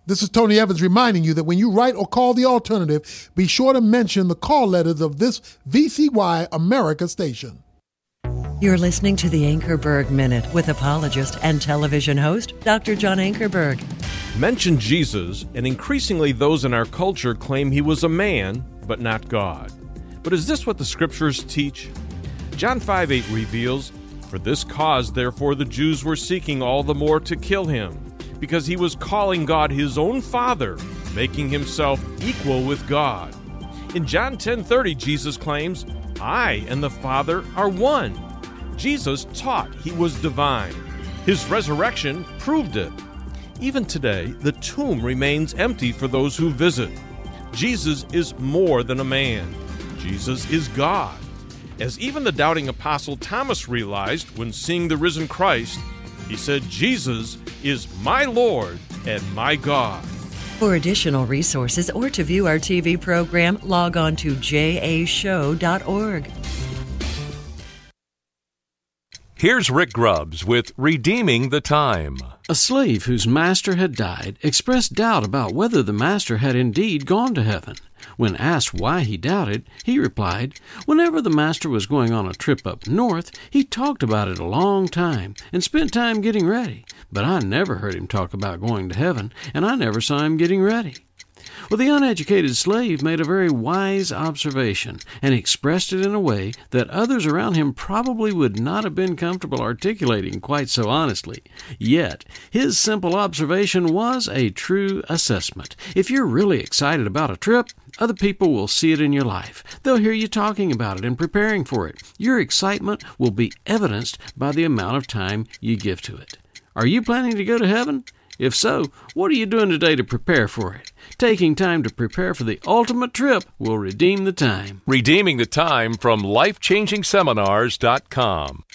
This is Tony Evans reminding you that when you write or call the alternative, be sure to mention the call letters of this VCY America station. You're listening to the Ankerberg Minute with apologist and television host, Dr. John Ankerberg. Mention Jesus, and increasingly those in our culture claim he was a man, but not God. But is this what the Scriptures teach? John 5:8 reveals, "For this cause, therefore, the Jews were seeking all the more to kill him, because he was calling God his own Father, making himself equal with God." In John 10:30, Jesus claims, "I and the Father are one." Jesus taught he was divine. His resurrection proved it. Even today, the tomb remains empty for those who visit. Jesus is more than a man. Jesus is God. As even the doubting apostle Thomas realized when seeing the risen Christ, he said, "Jesus is my Lord and my God." For additional resources or to view our TV program, log on to jashow.org. Here's Rick Grubbs with Redeeming the Time. A slave whose master had died expressed doubt about whether the master had indeed gone to heaven. When asked why he doubted, he replied, "Whenever the master was going on a trip up north, he talked about it a long time and spent time getting ready. But I never heard him talk about going to heaven, and I never saw him getting ready." Well, the uneducated slave made a very wise observation and expressed it in a way that others around him probably would not have been comfortable articulating quite so honestly. Yet, his simple observation was a true assessment. If you're really excited about a trip, other people will see it in your life. They'll hear you talking about it and preparing for it. Your excitement will be evidenced by the amount of time you give to it. Are you planning to go to heaven? If so, what are you doing today to prepare for it? Taking time to prepare for the ultimate trip will redeem the time. Redeeming the Time from LifeChangingSeminars.com.